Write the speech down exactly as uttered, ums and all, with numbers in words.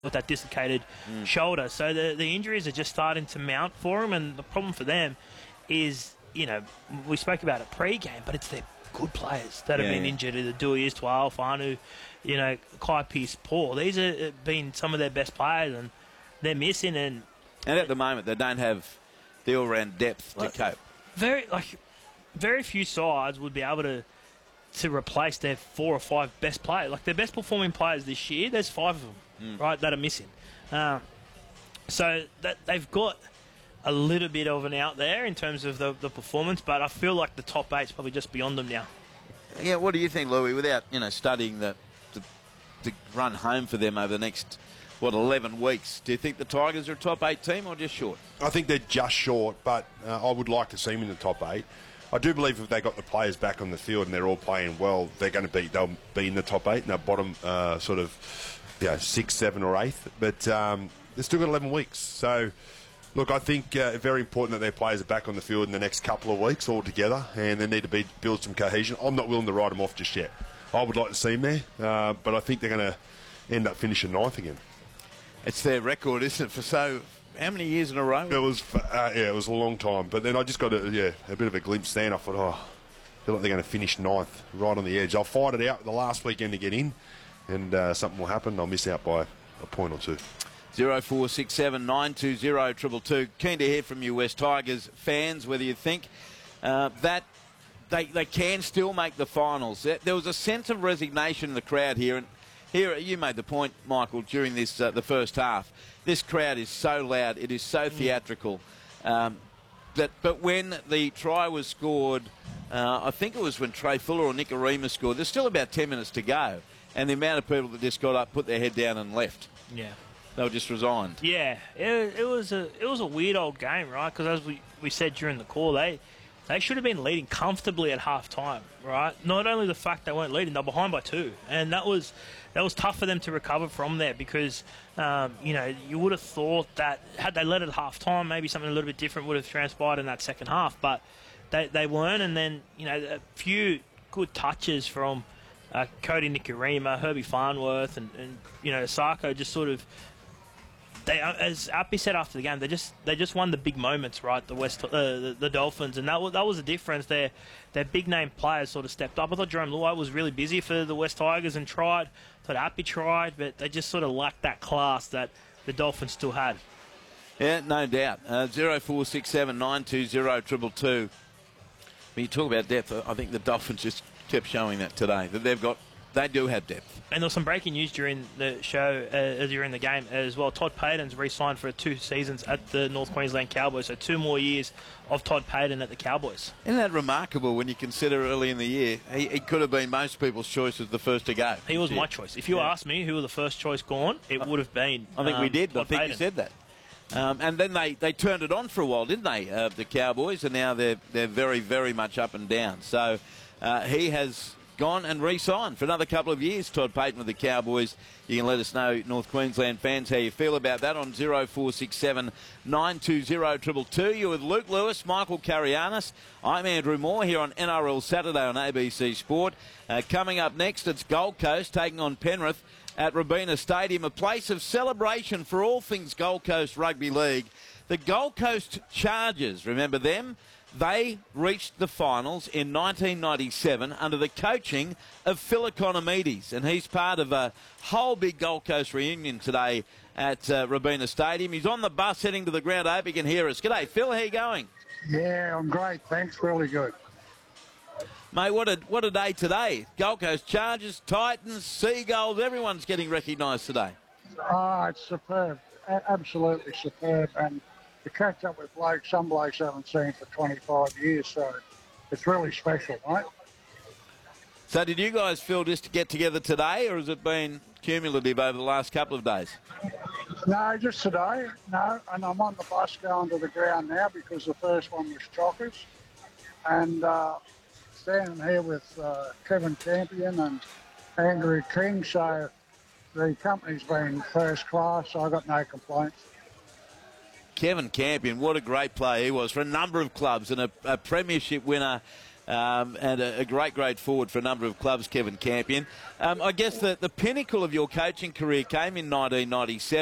with that dislocated mm. shoulder. So the, the injuries are just starting to mount for him, and the problem for them is, you know, we spoke about it pre-game, but it's their good players that yeah, have been yeah. injured, either Dewey, Twal, Fanu, you know, Kai Pearce-Paul. These have been some of their best players, and they're missing. And and at the moment, they don't have the all-round depth like, to cope. Very, like, very few sides would be able to to replace their four or five best players. Like, their best performing players this year, there's five of them, mm. right, that are missing. Um, so that they've got a little bit of an out there in terms of the, the performance, but I feel like the top eight's probably just beyond them now. Yeah, what do you think, Louis, without, you know, studying the, the, the run home for them over the next, what, eleven weeks, do you think the Tigers are a top eight team or just short? I think they're just short, but uh, I would like to see them in the top eight. I do believe if they got the players back on the field and they're all playing well, they're going to be, they'll be in the top eight, and they'll bottom uh, sort of, you know, sixth, seven or eighth. But um, they've still got eleven weeks. So, look, I think uh, very important that their players are back on the field in the next couple of weeks all together, and they need to be, build some cohesion. I'm not willing to write them off just yet. I would like to see them there, uh, but I think they're going to end up finishing ninth again. It's their record, isn't it, for so... How many years in a row? It was, uh, yeah, it was a long time. But then I just got a, yeah, a bit of a glimpse then. I thought, oh, I feel like they're going to finish ninth, right on the edge. I'll fight it out the last weekend to get in, and uh, something will happen. I'll miss out by a point or two. zero four six seven nine two zero two two two. Keen to hear from you, West Tigers fans, whether you think uh, that they they can still make the finals. There was a sense of resignation in the crowd here, and here you made the point, Michael, during this uh, the first half. This crowd is so loud, it is so theatrical. Um, that, but when the try was scored, uh, I think it was when Trey Fuller or Nikorima scored, there's still about ten minutes to go. And the amount of people that just got up, put their head down and left. Yeah. They were just resigned. Yeah, it, it was a it was a weird old game, right? Because as we, we said during the call, they they should have been leading comfortably at half time, right? Not only the fact they weren't leading, they were behind by two, and that was that was tough for them to recover from there because um, you know, you would have thought that had they led at half time, maybe something a little bit different would have transpired in that second half, but they they weren't. And then, you know, a few good touches from uh, Cody Nikorima, Herbie Farnworth, and, and you know, Sarko just sort of. They, as Appy said after the game, they just they just won the big moments, right? The West, uh, the, the Dolphins, and that was that was the difference. Their their big name players sort of stepped up. I thought Jerome Luai was really busy for the West Tigers and tried. I thought Appy tried, but they just sort of lacked that class that the Dolphins still had. Yeah, no doubt. Uh, zero four six seven nine two zero two two two. When you talk about depth, I think the Dolphins just kept showing that today that they've got. They do have depth. And there was some breaking news during the show, uh, during the game as well. Todd Payten's re-signed for two seasons at the North Queensland Cowboys, so two more years of Todd Payten at the Cowboys. Isn't that remarkable when you consider early in the year, he, he could have been most people's choice as the first to go. He was yeah. my choice. If you yeah. asked me who was the first choice gone, it would have been I think um, we did. Todd I think Payten. you said that. Um, and then they, they turned it on for a while, didn't they, uh, the Cowboys, and now they're, they're very, very much up and down. So uh, he has gone and re-signed for another couple of years, Todd Payten with the Cowboys. You can let us know, North Queensland fans, how you feel about that on zero four six seven nine two zero two two two. You're with Luke Lewis, Michael Carianis. I'm Andrew Moore here on N R L Saturday on A B C Sport. Uh, coming up next, it's Gold Coast taking on Penrith at Robina Stadium, a place of celebration for all things Gold Coast Rugby League. The Gold Coast Chargers, remember them? They reached the finals in nineteen ninety-seven under the coaching of Phil Economides, and he's part of a whole big Gold Coast reunion today at uh, Robina Stadium. He's on the bus heading to the ground. I hope he can hear us. G'day, Phil. How you going? Yeah, I'm great. Thanks. Really good. Mate, what a, what a day today. Gold Coast Chargers, Titans, Seagulls, everyone's getting recognised today. Oh, it's superb. A- absolutely superb. And to catch up with blokes, some blokes haven't seen for twenty-five years, so it's really special, right? So did you guys feel just to get together today, or has it been cumulative over the last couple of days? No, just today. No, and I'm on the bus going to the ground now because the first one was Chockers. And uh, standing here with uh, Kevin Campion and Andrew King, so the company's been first class, so I've got no complaints. Kevin Campion, what a great player he was for a number of clubs, and a, a premiership winner Um, and a, a great, great forward for a number of clubs, Kevin Campion. Um, I guess the, the pinnacle of your coaching career came in nineteen ninety-seven.